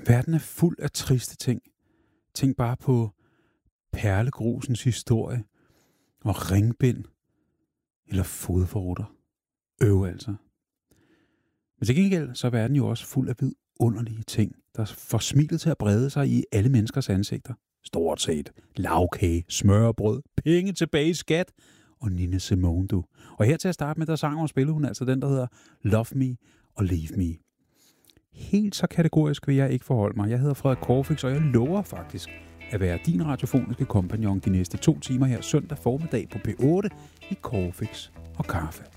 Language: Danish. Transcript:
Verden er fuld af triste ting. Tænk bare på perlegrusens historie, og ringbind, eller fodvorter. Altså. Men til gengæld så er verden jo også fuld af vidunderlige ting, der får smilet til at brede sig i alle menneskers ansigter. Stort set lavkage, smørbrød, penge tilbage i skat og Nina Simone, du. Og her til at starte med, der sang og spillede hun altså den, der hedder Love Me og Leave Me. Helt så kategorisk vil jeg ikke forholde mig. Jeg hedder Frederik Corfix, og jeg lover faktisk at være din radiofoniske kompagnon de næste 2 timer her søndag formiddag på P8 i Corfix og Kaffe.